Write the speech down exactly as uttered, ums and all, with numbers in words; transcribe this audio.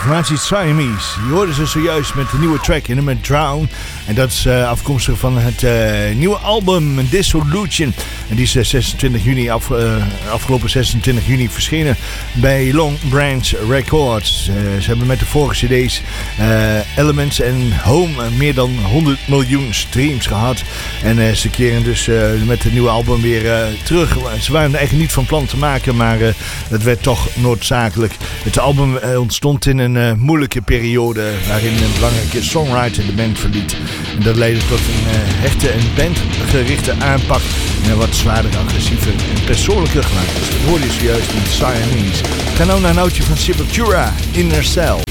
formatie Siamese. Je hoorde ze zojuist met de nieuwe track in met Drown. En dat is uh, afkomstig van het uh, nieuwe album Dissolution. En die is uh, zesentwintig juni af, uh, afgelopen zesentwintig juni verschenen bij Long Branch Records. Uh, ze hebben met de vorige cd's uh, Elements en Home uh, meer dan honderd miljoen streams gehad. En uh, ze keren dus uh, met het nieuwe album weer uh, terug. Ze waren er eigenlijk niet van plan te maken, maar uh, het werd toch noodzakelijk. Het album uh, ontstond in een uh, moeilijke periode waarin een belangrijke songwriter de band verliet. En dat leidde tot een uh, hechte en bandgerichte aanpak en een wat zwaarder, agressiever en persoonlijker geluid. Dus dat hoorde je zojuist in Siamese. Ga nou naar een oudje van Sepultura, Inner Cell.